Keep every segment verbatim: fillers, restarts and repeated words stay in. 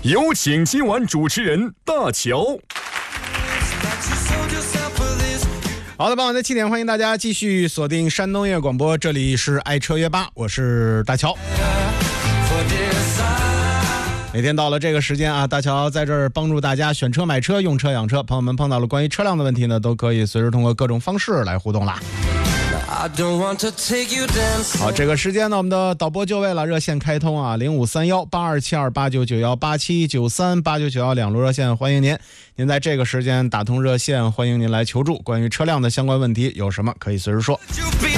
有请今晚主持人大乔。 好的，傍晚的七点，欢迎大家继续锁定山东音乐广播，这里是爱车约吧，我是大乔。每天到了这个时间啊，大乔在这儿帮助大家选车、买车、用车、养车。朋友们碰到了关于车辆的问题呢，都可以随时通过各种方式来互动啦。好，这个时间呢，我们的导播就位了，热线开通啊，零五三幺八二七二八九九幺八七九三八九九幺两路热线，欢迎您。您在这个时间打通热线，欢迎您来求助。关于车辆的相关问题，有什么可以随时说。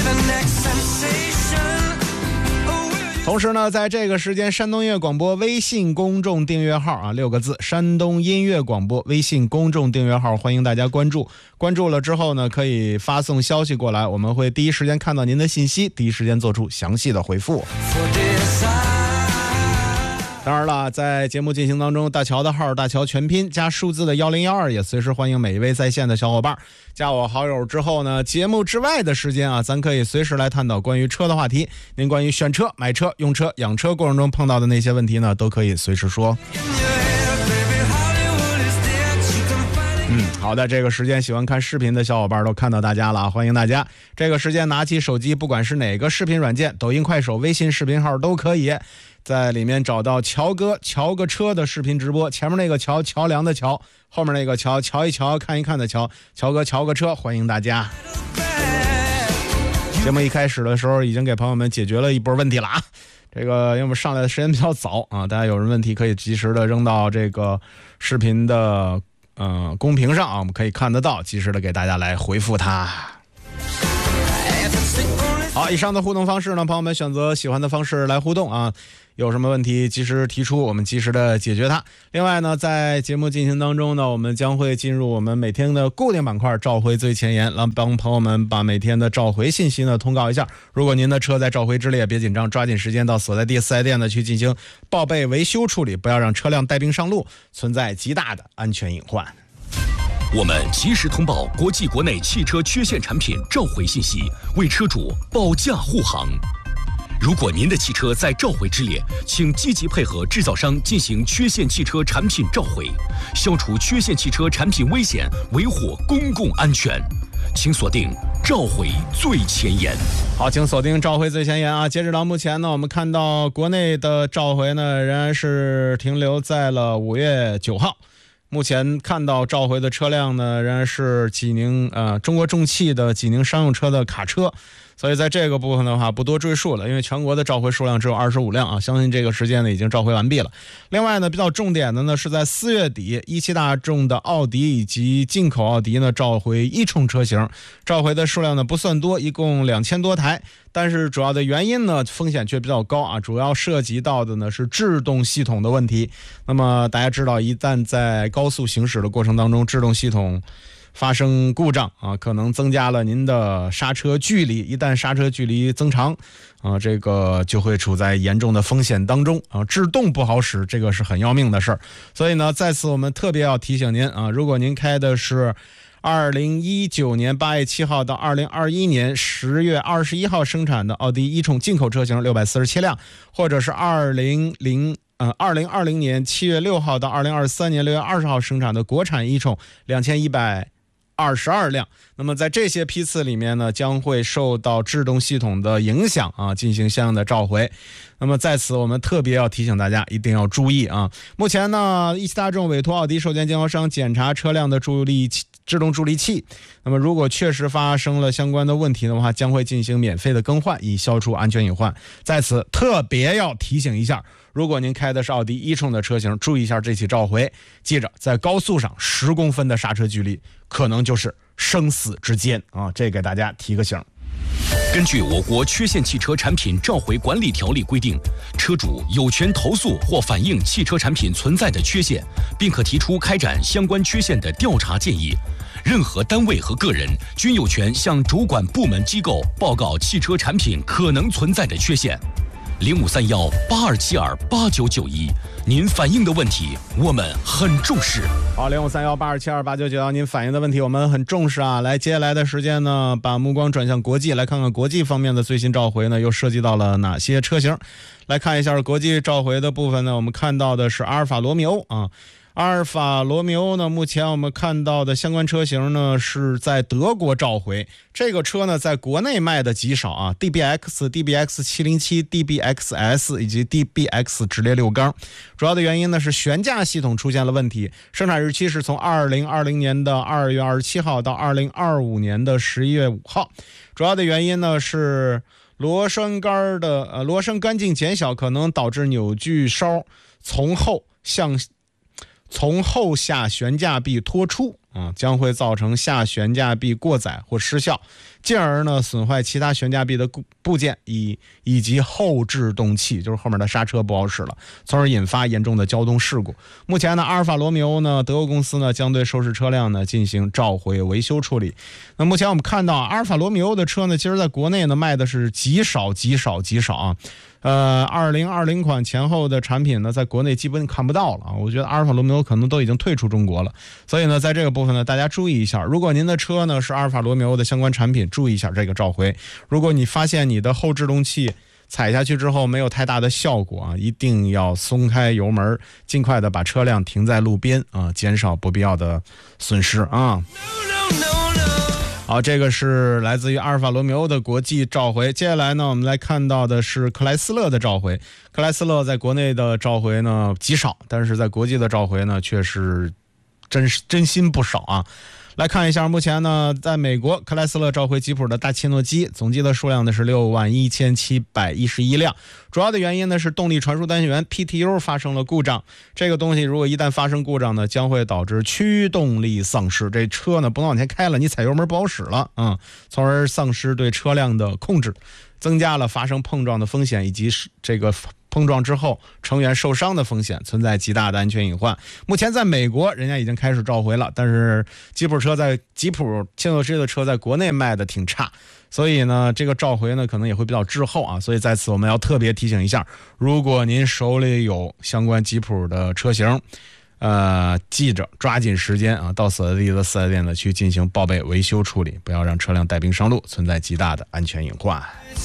同时呢，在这个时间，山东音乐广播微信公众订阅号啊，六个字，山东音乐广播微信公众订阅号，欢迎大家关注。关注了之后呢，可以发送消息过来，我们会第一时间看到您的信息，第一时间做出详细的回复。当然了，在节目进行当中，大乔的号大乔全拼加数字的一零一二也随时欢迎每一位在线的小伙伴。加我好友之后呢，节目之外的时间啊，咱可以随时来探讨关于车的话题。您关于选车、买车、用车、养车过程中碰到的那些问题呢，都可以随时说。嗯，好的，这个时间喜欢看视频的小伙伴都看到大家了，欢迎大家。这个时间拿起手机，不管是哪个视频软件，抖音、快手、微信视频号都可以。在里面找到乔哥乔个车的视频直播，前面那个乔桥梁的乔，后面那个乔瞧一瞧看一看的乔，乔哥乔个车，欢迎大家。节目一开始的时候已经给朋友们解决了一波问题了啊，这个因为我们上来的时间比较早啊，大家有人问题可以及时的扔到这个视频的呃公屏上啊，我们可以看得到，及时的给大家来回复它。好，以上的互动方式呢，朋友们选择喜欢的方式来互动啊，有什么问题及时提出，我们及时的解决它。另外呢，在节目进行当中呢，我们将会进入我们每天的固定板块召回最前沿，来帮朋友们把每天的召回信息呢通告一下。如果您的车在召回之列，别紧张，抓紧时间到所在地四 S 店呢去进行报备维修处理，不要让车辆带病上路，存在极大的安全隐患。 我们及时通报国际国内汽车缺陷产品召回信息，为车主保驾护航。如果您的汽车在召回之列，请积极配合制造商进行缺陷汽车产品召回，消除缺陷汽车产品危险，维护公共安全。请锁定召回最前沿。 好，请锁定召回最前沿啊！截止到目前呢，我们看到国内的召回呢，仍然是停留在了五月九号。目前看到召回的车辆呢，仍然是济宁呃中国重汽的济宁商用车的卡车，所以在这个部分的话不多赘述了，因为全国的召回数量只有二十五辆啊，相信这个时间呢已经召回完毕了。另外呢，比较重点的呢是在四月底，一汽大众的奥迪以及进口奥迪呢召回一冲车型，召回的数量呢不算多，一共两千多台。但是主要的原因呢，风险却比较高啊，主要涉及到的呢是制动系统的问题。那么大家知道，一旦在高速行驶的过程当中，制动系统发生故障啊，可能增加了您的刹车距离，一旦刹车距离增长啊，这个就会处在严重的风险当中啊，制动不好使，这个是很要命的事儿。所以呢，在此我们特别要提醒您啊，如果您开的是二零一九年八月七号到二零二一年十月二十一号生产的奥迪一冲进口车型六百四十七辆，或者是二零零呃二零二零年七月六号到二零二三年六月二十号生产的国产一冲两千一百二十二辆，那么在这些批次里面呢，将会受到制动系统的影响啊，进行相应的召回。那么在此我们特别要提醒大家一定要注意啊。目前呢，一汽大众委托奥迪授权经销商检查车辆的助力器制动助力器，那么如果确实发生了相关的问题的话，将会进行免费的更换，以消除安全隐患。在此特别要提醒一下，如果您开的是奥迪一冲的车型，注意一下这起召回，记着在高速上十公分的刹车距离可能就是生死之间啊，这给大家提个醒。 根据我国缺陷汽车产品召回管理条例规定，车主有权投诉或反映汽车产品存在的缺陷，并可提出开展相关缺陷的调查建议。任何单位和个人均有权向主管部门机构报告汽车产品可能存在的缺陷。 零五三幺八二七二八九九一，您反映的问题我们很重视。 好，零五三幺八二七二八九九幺，您反映的问题我们很重视啊。来，接下来的时间呢，把目光转向国际，来看看国际方面的最新召回呢，又涉及到了哪些车型？来看一下国际召回的部分呢，我们看到的是阿尔法罗密欧啊。阿尔法罗密欧呢，目前我们看到的相关车型呢是在德国召回。这个车呢在国内卖的极少啊 ，D B X、D B X 七零七、D B X S 以及 D B X 直列六缸。主要的原因呢是悬架系统出现了问题，生产日期是从二零二零年的二月二十七号到二零二五年的十一月五号。主要的原因呢是螺栓杆的呃螺栓干径减小，可能导致扭矩梢从后向。从后下悬架臂脱出啊，将会造成下悬架臂过载或失效，进而呢损坏其他悬架臂的部件以以及后制动器，就是后面的刹车不好使了，从而引发严重的交通事故。目前呢，阿尔法罗密欧呢，德国公司呢将对受试车辆呢进行召回维修处理。那目前我们看到阿尔法罗密欧的车呢，其实在国内呢卖的是极少极少极少啊。呃，二零二零款前后的产品呢，在国内基本看不到了啊。我觉得阿尔法罗密欧可能都已经退出中国了，所以呢，在这个部分呢，大家注意一下。如果您的车呢是阿尔法罗密欧的相关产品，注意一下这个召回。如果你发现你的后制动器踩下去之后没有太大的效果啊，一定要松开油门，尽快的把车辆停在路边啊，减少不必要的损失啊。好，这个是来自于阿尔法罗密欧的国际召回。接下来呢，我们来看到的是克莱斯勒的召回。克莱斯勒在国内的召回呢极少，但是在国际的召回呢却是真真心不少啊。来看一下，目前呢，在美国，克莱斯勒召回吉普的大切诺基，总计的数量呢是六万一千七百一十一辆。主要的原因呢是动力传输单元 P T U 发生了故障。这个东西如果一旦发生故障呢，将会导致驱动力丧失，这车呢不能往前开了，你踩油门不好使了啊、嗯，从而丧失对车辆的控制，增加了发生碰撞的风险以及这个碰撞之后成员受伤的风险，存在极大的安全隐患。目前在美国人家已经开始召回了，但是吉普车在吉普切诺基的车在国内卖的挺差，所以呢这个召回呢可能也会比较滞后啊。所以在此我们要特别提醒一下，如果您手里有相关吉普的车型，呃，记着抓紧时间啊，到所在地的四 S 店呢去进行报备维修处理，不要让车辆带病上路，存在极大的安全隐患。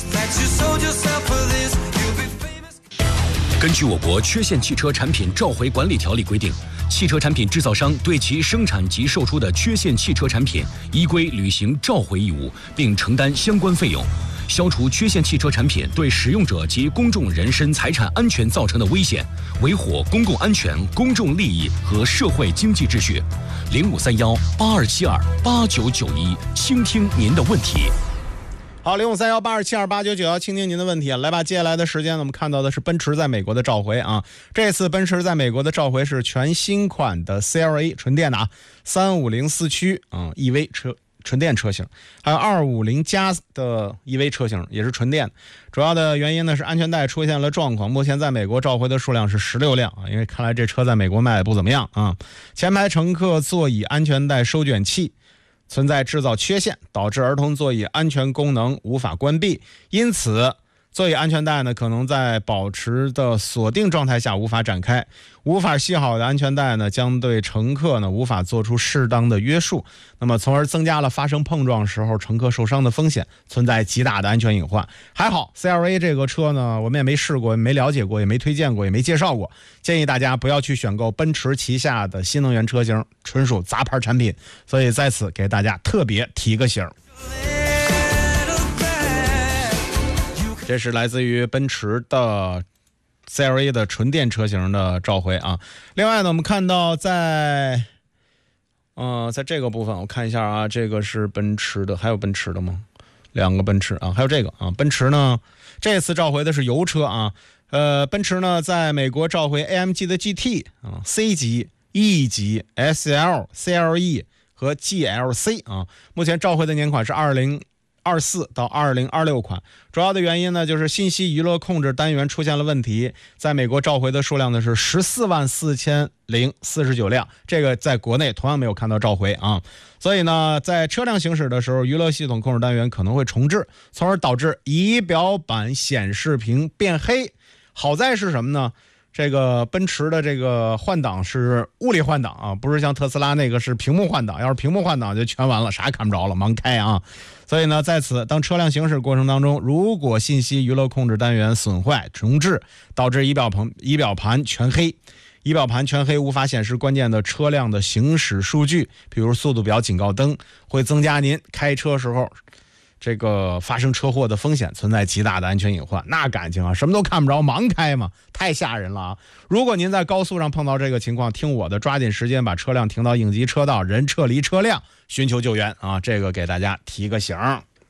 根据我国缺陷汽车产品召回管理条例规定，汽车产品制造商对其生产及售出的缺陷汽车产品依规履行召回义务，并承担相关费用，消除缺陷汽车产品对使用者及公众人身财产安全造成的危险，维护公共安全、公众利益和社会经济秩序。零五三幺八二七二八九九一，倾听您的问题。 好，零五三幺八二七二八九九幺，倾听您的问题。来吧，接下来的时间呢，我们看到的是奔驰在美国的召回啊。这次奔驰在美国的召回是全新款的 C L A 纯电的啊，三五零四驱啊 E V 车纯电车型，还有二五零加的 E V 车型也是纯电。主要的原因呢是安全带出现了状况，目前在美国召回的数量是十六辆啊，因为看来这车在美国卖的不怎么样啊。前排乘客座椅安全带收卷器存在制造缺陷，导致儿童座椅安全功能无法关闭，因此座椅安全带呢可能在保持的锁定状态下无法展开，无法系好的安全带呢将对乘客呢无法做出适当的约束，那么从而增加了发生碰撞时候乘客受伤的风险，存在极大的安全隐患。还好 C L A 这个车呢我们也没试过，没了解过，也没推荐过，也没介绍过，建议大家不要去选购奔驰旗下的新能源车型，纯属杂牌产品，所以在此给大家特别提个醒。这是来自于奔驰的 C L A 的纯电车型的召回啊。另外呢，我们看到在呃，在这个部分我看一下啊，这个是奔驰的，还有奔驰的吗？两个奔驰啊，还有这个啊，奔驰呢这次召回的是油车啊。呃，奔驰呢在美国召回 A M G 的 G T 啊、C 级、E 级、S L、C L E 和 G L C 啊。目前召回的年款是二零二四到二零二六款。主要的原因呢，就是信息娱乐控制单元出现了问题，在美国召回的数量呢是十四万四千零四十九辆，这个在国内同样没有看到召回啊。所以呢，在车辆行驶的时候，娱乐系统控制单元可能会重置，从而导致仪表板显示屏变黑。好在是什么呢？这个奔驰的这个换挡是物理换挡啊，不是像特斯拉那个是屏幕换挡，要是屏幕换挡就全完了，啥也看不着了，盲开啊。所以呢，在此当车辆行驶过程当中，如果信息娱乐控制单元损坏重置，导致仪表盘仪表盘全黑，仪表盘全黑无法显示关键的车辆的行驶数据，比如速度表、警告灯，会增加您开车时候这个发生车祸的风险，存在极大的安全隐患。那感情啊，什么都看不着，盲开嘛，太吓人了啊！如果您在高速上碰到这个情况，听我的，抓紧时间把车辆停到应急车道，人撤离车辆，寻求救援啊！这个给大家提个醒。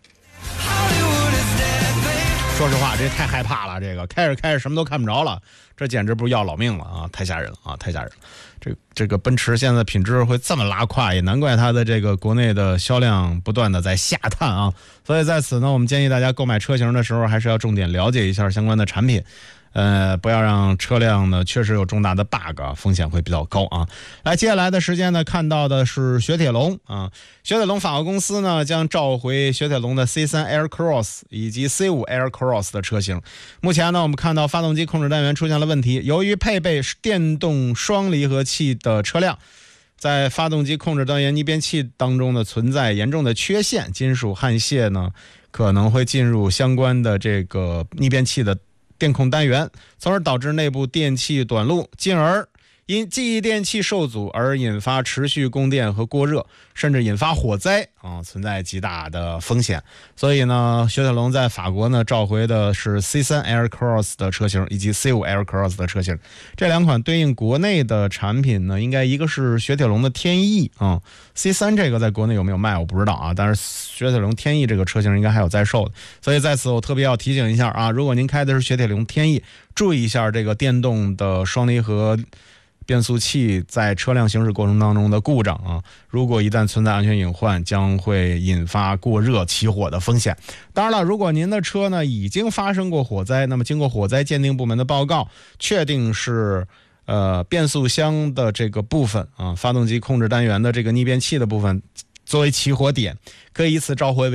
说实话，这太害怕了，这个开着开着什么都看不着了，这简直不是要老命了啊！太吓人了啊！太吓人了。这这个奔驰现在品质会这么拉胯，也难怪它的这个国内的销量不断的在下探啊。所以在此呢，我们建议大家购买车型的时候，还是要重点了解一下相关的产品，呃，不要让车辆呢确实有重大的 bug， 风险会比较高啊。来，接下来的时间呢，看到的是雪铁龙啊，雪铁龙法国公司呢将召回雪铁龙的 C 三 Aircross 以及 C 五 Aircross 的车型。目前呢，我们看到发动机控制单元出现了问题，由于配备电动双离合器的车辆，在发动机控制单元逆变器当中呢存在严重的缺陷，金属焊屑呢可能会进入相关的这个逆变器的电控单元，从而导致内部电器短路，进而因记忆电器受阻而引发持续供电和过热，甚至引发火灾啊，存在极大的风险。所以呢，雪铁龙在法国呢召回的是 C 三 Aircross 的车型以及 C 五 Aircross 的车型，这两款对应国内的产品呢，应该一个是雪铁龙的天翼啊 ，C 三 这个在国内有没有卖我不知道啊，但是雪铁龙天翼这个车型应该还有在售的。所以在此我特别要提醒一下啊，如果您开的是雪铁龙天翼，注意一下这个电动的双离合变速器在车辆行驶过程当中的故障啊，如果一旦存在安全隐患，将会引发过热起火的风险。当然了，如果您的车呢已经发生过火灾，那么经过火灾鉴定部门的报告，确定是呃变速箱的这个部分啊，发动机控制单元的这个逆变器的部分作为起火点，可以以此召回为